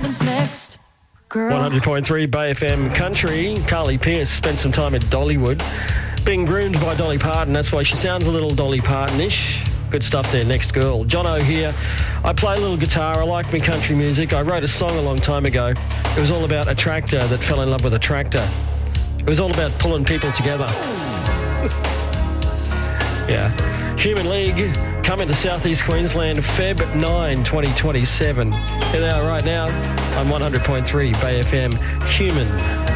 happens next. Girl. 100.3 Bay FM Country. Carly Pearce spent some time at Dollywood being groomed by Dolly Parton. That's why she sounds a little Dolly Parton-ish. Good stuff there. Next girl. Jono here. I play a little guitar. I like me country music. I wrote a song a long time ago. It was all about a tractor that fell in love with a tractor. It was all about pulling people together. Yeah. Human League coming to Southeast Queensland Feb 9, 2027. Here they are right now on 100.3 Bay FM. Human.